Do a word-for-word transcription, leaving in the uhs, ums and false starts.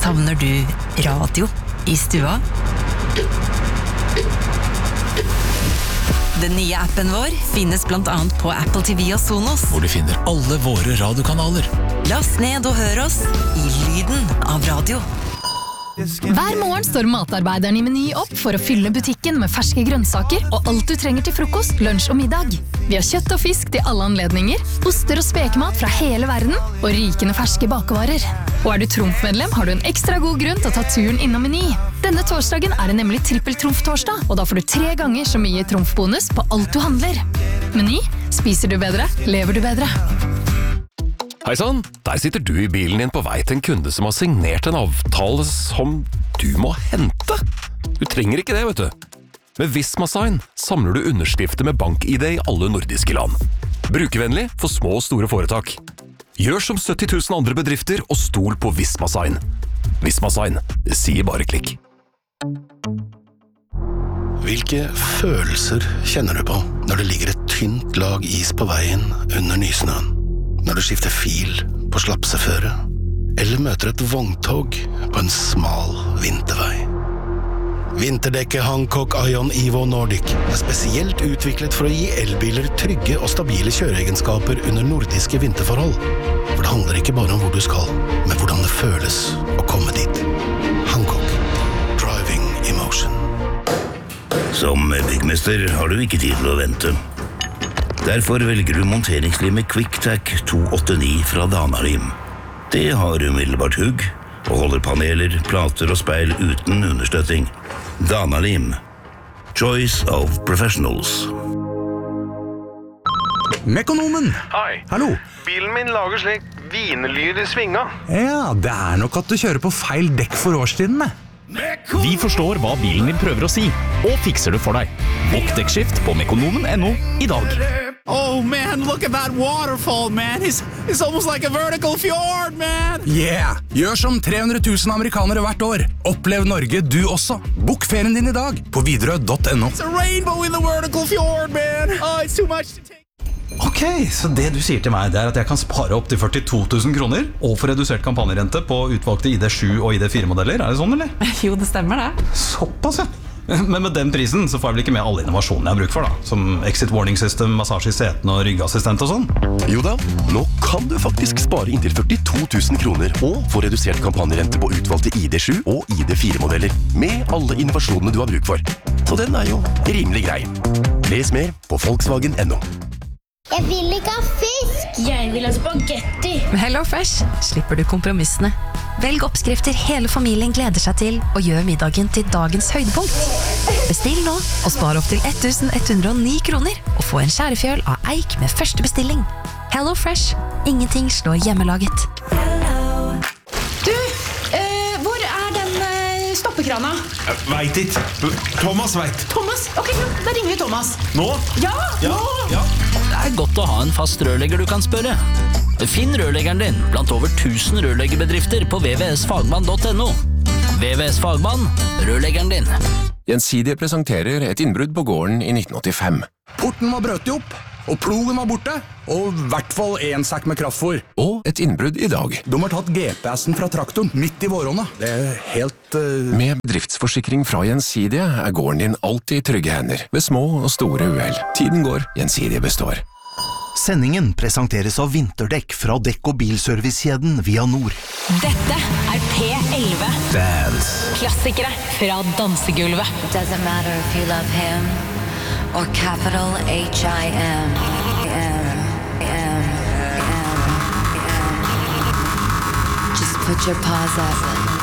Savner du radio i stua? Den nye appen vår finnes blant annet på Apple T V og Sonos, hvor du finner alle våre radiokanaler. Last ned og hør oss i lyden av radio. Hver morgen står matarbeideren i Meny opp for å fylle butikken med ferske grønnsaker og alt du trenger til frokost, lunsj og middag. Vi har kjøtt og fisk til alle anledninger, oster og spekemat fra hele verden og rikende ferske bakevarer. Og er du Trumf-medlem, har du en ekstra god grunn til å ta turen innom Meny. Denne torsdagen er det nemlig trippel Trumf-torsdag, og da får du tre ganger så mye Trumf-bonus på alt du handler. Meny, spiser du bedre, lever du bedre. Hei sann, der sitter du i bilen din på vei til en kunde som har signert en avtale som du må hente. Du trenger ikke det, vet du. Med Visma Sign samler du underskrifter med bank-I D i alle nordiske land. Brukervennlig for små og store foretak. Gjør som sytti tusen andre bedrifter og stol på Visma Sign. Visma Sign, det sier bare klikk. Hvilke følelser kjenner du på når det ligger et tynt lag is på veien under nysnøen? Når du skifter fil på slapseføre, eller møter et vogntog på en smal vintervei. Vinterdekket Hancock Ion Evo Nordic er spesielt utviklet for å gi elbiler trygge og stabile kjøreegenskaper under nordiske vinterforhold. For det handler ikke bare om hvor du skal, men hvordan det føles å komme dit. Hancock. Driving Emotion. Som byggmester har du ikke tid til å vente. Derfor velger du monteringslimet QuickTac to åttiåtte fra Danalim. Det har umiddelbart hugg, og holder paneler, plater og speil uten understøtting. Danalim. Choice of Professionals. Mekonomen! Hei. Hallo. Bilen min lager slik vinelyd i svinga. Ja, det er nok at du kjører på feil dekk for årstidene. Vi forstår hva bilen din prøver å si, og fikser det for deg. Bokk dekkskift på mekonomen punktum no i dag. Oh man, look at that waterfall, man. It's, it's almost like a vertical fjord, man. Yeah! Gjør som tre hundre tusen amerikanere hvert år. Opplev Norge du også. Bokk ferien din i dag på widerøe punktum no. It's a rainbow in the vertical fjord, man. Oh, it's too much to take. Ok, så det du sier til meg, det er at jeg kan spare opp til førtito tusen kroner og få redusert kampanjerente på utvalgte I D sju og I D fire modeller. Er det sånn, eller? Jo, det stemmer det. Såpass, ja. Men med den prisen så får jeg vel ikke med alle innovasjonene jeg har bruk for, da. Som exit warning system, massasje i seten og ryggassistent og sånn. Jo da, nå kan du faktisk spare inntil førtito tusen kroner og få redusert kampanjerente på utvalgte I D sju og I D fire modeller med alle innovasjonene du har bruk for. Så den er jo rimelig grei. Les mer på Volkswagen punktum no. Jeg vil ikke ha fisk! Jeg vil ha spagetti! Med Hello Fresh slipper du kompromissene. Velg oppskrifter hele familien gleder seg til, og gjør middagen til dagens høydepunkt. Bestill nå, og spar opp til eleven hundre og ni kroner, og få en skjærefjøl av eik med første bestilling. Hello Fresh. Ingenting slår hjemmelaget. Du, eh, hvor er den eh, stoppekrana? Jeg vet ikke. Thomas vet. Thomas? Ok, ja, da ringer vi Thomas. Nå? Ja, Ja, nå! ja. Det er godt å ha en fast rørlegger du kan spørre. Finn rørleggeren din blant over tusen rørleggerbedrifter på w w w punktum fagmann punktum no. W W S Fagmann, rørleggeren din. Gjensidige presenterer et innbrudd på gården i nitten åttifem. Porten var brøt opp, og plogen var borte, og i hvert fall en sekk med kraftfôr. Og et innbrudd i dag. De har tatt G P S-en fra traktoren midt i våronna. Det er helt... Uh... Med bedriftsforsikring fra Gjensidige er gården din alltid i trygge hender, ved små og store uhell. Tiden går, Gjensidige består. Sendingen presenteres av vinterdekk fra dekk- og bilservicekjeden Via Nord. Dette er P elleve. Dance. Klassikere fra dansegulvet. Doesn't matter if you love him or capital H I M. M, M, M, M. Just put your paws up.